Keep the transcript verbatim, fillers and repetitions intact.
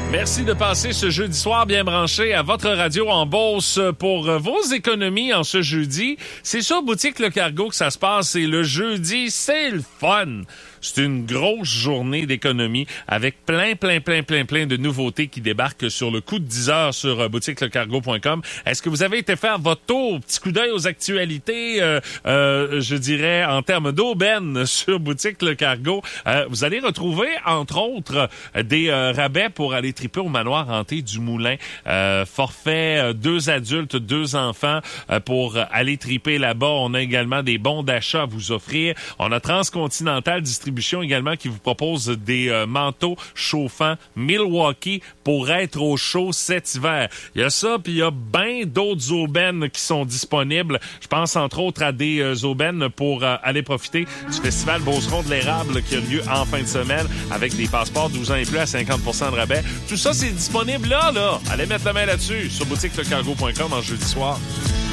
Merci de passer ce jeudi soir bien branché à votre radio en Beauce pour vos économies en ce jeudi. C'est sur Boutique Le Cargo que ça se passe et le jeudi, c'est le fun. C'est une grosse journée d'économie avec plein, plein, plein, plein, plein de nouveautés qui débarquent sur le coup de dix heures sur boutique le cargo point com. Est-ce que vous avez été faire votre tour, petit coup d'œil aux actualités, euh, euh, je dirais, en termes d'aubaine sur Boutique Le Cargo? Euh, vous allez retrouver, entre autres, des euh, rabais pour aller triper au manoir hanté du Moulin. Euh, forfait, euh, deux adultes, deux enfants euh, pour aller triper là-bas. On a également des bons d'achat à vous offrir. On a Transcontinental Distribution également qui vous propose des euh, manteaux chauffants Milwaukee pour être au chaud cet hiver. Il y a ça, puis il y a bien d'autres aubaines qui sont disponibles. Je pense entre autres à des euh, aubaines pour euh, aller profiter du festival Beauceron de l'érable qui a lieu en fin de semaine avec des passeports douze ans et plus à cinquante pour cent de rabais. Tout ça, c'est disponible là, là. Allez mettre la main là-dessus sur boutique le cargo point com en jeudi soir.